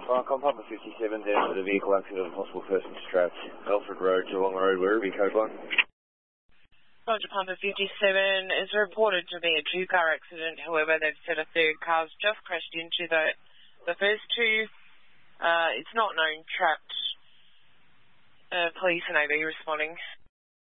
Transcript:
Com Papa 57 down to the vehicle accident, possible person strapped. Alfred Road, Geelong Road, Werribee, code 1. Roger, Papa 57 is reported to be a two-car accident. However, they've said a third car's just crashed into the first two. It's not known, trapped. Police and AV responding.